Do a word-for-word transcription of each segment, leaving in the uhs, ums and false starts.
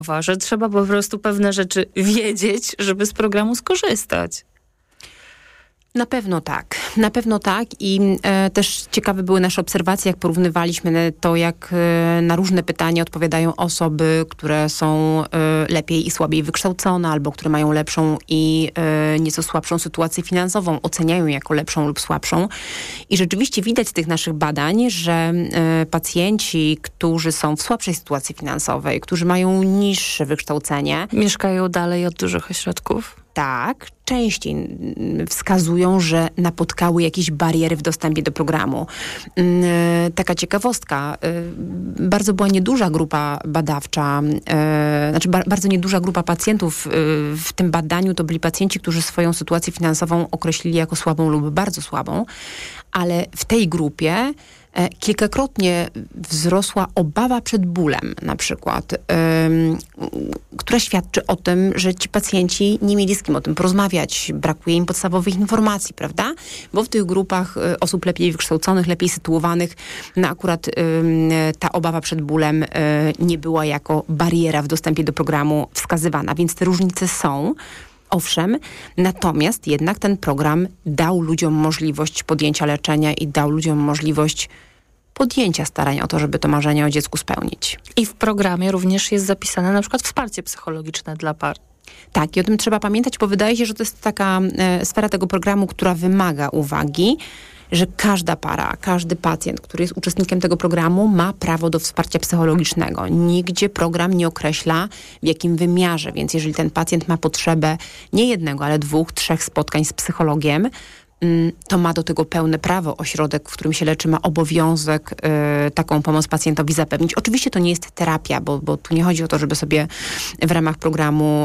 że trzeba po prostu pewne rzeczy wiedzieć, żeby z programu skorzystać. Na pewno tak. Na pewno tak i e, też ciekawe były nasze obserwacje, jak porównywaliśmy to, jak e, na różne pytania odpowiadają osoby, które są e, lepiej i słabiej wykształcone, albo które mają lepszą i e, nieco słabszą sytuację finansową, oceniają jako lepszą lub słabszą. I rzeczywiście widać z tych naszych badań, że e, pacjenci, którzy są w słabszej sytuacji finansowej, którzy mają niższe wykształcenie, mieszkają dalej od dużych ośrodków. Tak, częściej wskazują, że napotkały jakieś bariery w dostępie do programu. Taka ciekawostka, bardzo była nieduża grupa badawcza, znaczy bardzo nieduża grupa pacjentów w tym badaniu to byli pacjenci, którzy swoją sytuację finansową określili jako słabą lub bardzo słabą, ale w tej grupie kilkakrotnie wzrosła obawa przed bólem, na przykład, ym, która świadczy o tym, że ci pacjenci nie mieli z kim o tym porozmawiać, brakuje im podstawowych informacji, prawda? Bo w tych grupach y, osób lepiej wykształconych, lepiej sytuowanych, no akurat y, ta obawa przed bólem y, nie była jako bariera w dostępie do programu wskazywana, więc te różnice są. Owszem, natomiast jednak ten program dał ludziom możliwość podjęcia leczenia i dał ludziom możliwość podjęcia starań o to, żeby to marzenie o dziecku spełnić. I w programie również jest zapisane na przykład wsparcie psychologiczne dla par. Tak, i o tym trzeba pamiętać, bo wydaje się, że to jest taka e, sfera tego programu, która wymaga uwagi, że każda para, każdy pacjent, który jest uczestnikiem tego programu, ma prawo do wsparcia psychologicznego. Nigdzie program nie określa, w jakim wymiarze, więc jeżeli ten pacjent ma potrzebę nie jednego, ale dwóch, trzech spotkań z psychologiem, to ma do tego pełne prawo. Ośrodek, w którym się leczy, ma obowiązek y, taką pomoc pacjentowi zapewnić. Oczywiście to nie jest terapia, bo, bo tu nie chodzi o to, żeby sobie w ramach programu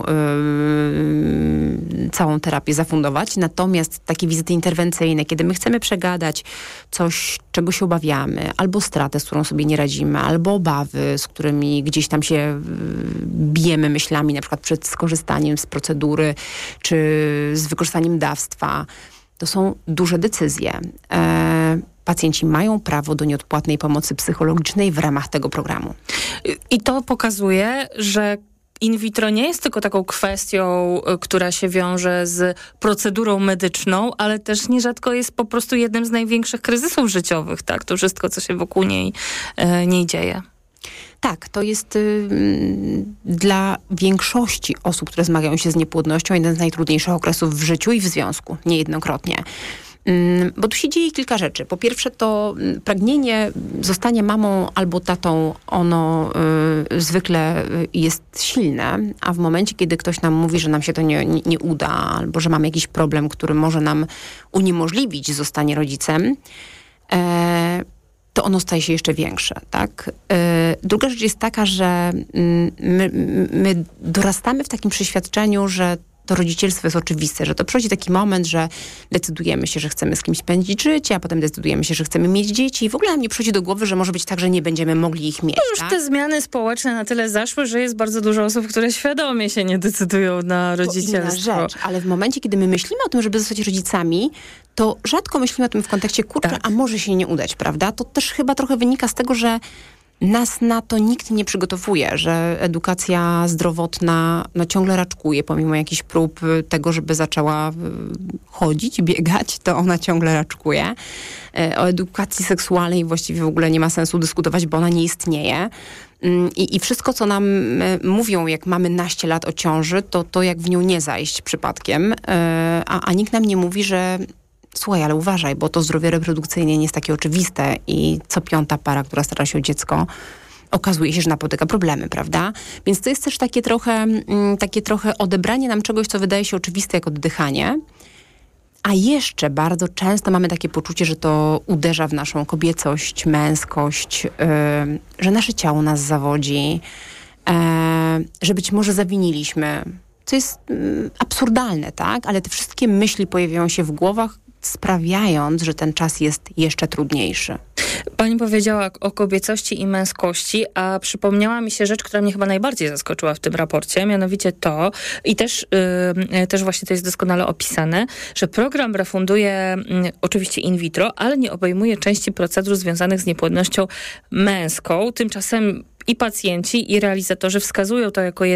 y, całą terapię zafundować. Natomiast takie wizyty interwencyjne, kiedy my chcemy przegadać coś, czego się obawiamy, albo stratę, z którą sobie nie radzimy, albo obawy, z którymi gdzieś tam się y, bijemy myślami, na przykład przed skorzystaniem z procedury, czy z wykorzystaniem dawstwa, to są duże decyzje. E, pacjenci mają prawo do nieodpłatnej pomocy psychologicznej w ramach tego programu. I to pokazuje, że in vitro nie jest tylko taką kwestią, która się wiąże z procedurą medyczną, ale też nierzadko jest po prostu jednym z największych kryzysów życiowych, tak? To wszystko, co się wokół niej, e, niej dzieje. Tak, to jest y, dla większości osób, które zmagają się z niepłodnością, jeden z najtrudniejszych okresów w życiu i w związku, niejednokrotnie. Y, bo tu się dzieje kilka rzeczy. Po pierwsze, to pragnienie zostania mamą albo tatą, ono y, zwykle jest silne, a w momencie, kiedy ktoś nam mówi, że nam się to nie, nie, nie uda, albo że mamy jakiś problem, który może nam uniemożliwić zostanie rodzicem, y, to ono staje się jeszcze większe, tak? Yy, druga rzecz jest taka, że yy, my, my dorastamy w takim przeświadczeniu, że to rodzicielstwo jest oczywiste, że to przychodzi taki moment, że decydujemy się, że chcemy z kimś spędzić życie, a potem decydujemy się, że chcemy mieć dzieci i w ogóle nam nie przychodzi do głowy, że może być tak, że nie będziemy mogli ich mieć. No już tak? te zmiany społeczne na tyle zaszły, że jest bardzo dużo osób, które świadomie się nie decydują na rodzicielstwo. To inna rzecz, ale w momencie, kiedy my myślimy o tym, żeby zostać rodzicami, to rzadko myślimy o tym w kontekście, kurczę, tak. a może się nie udać, prawda? To też chyba trochę wynika z tego, że nas na to nikt nie przygotowuje, że edukacja zdrowotna no, ciągle raczkuje, pomimo jakichś prób tego, żeby zaczęła chodzić, biegać, to ona ciągle raczkuje. O edukacji seksualnej właściwie w ogóle nie ma sensu dyskutować, bo ona nie istnieje. I, I wszystko, co nam mówią, jak mamy naście lat o ciąży, to to jak w nią nie zajść przypadkiem, a, a nikt nam nie mówi, że słuchaj, ale uważaj, bo to zdrowie reprodukcyjne nie jest takie oczywiste i co piąta para, która stara się o dziecko, okazuje się, że napotyka problemy, prawda? Więc to jest też takie trochę, takie trochę odebranie nam czegoś, co wydaje się oczywiste jak oddychanie, a jeszcze bardzo często mamy takie poczucie, że to uderza w naszą kobiecość, męskość, yy, że nasze ciało nas zawodzi, yy, że być może zawiniliśmy, co jest yy, absurdalne, tak? Ale te wszystkie myśli pojawiają się w głowach, sprawiając, że ten czas jest jeszcze trudniejszy. Pani powiedziała o kobiecości i męskości, a przypomniała mi się rzecz, która mnie chyba najbardziej zaskoczyła w tym raporcie, mianowicie to, i też, yy, też właśnie to jest doskonale opisane, że program refunduje yy, oczywiście in vitro, ale nie obejmuje części procedur związanych z niepłodnością męską. Tymczasem i pacjenci, i realizatorzy wskazują to jako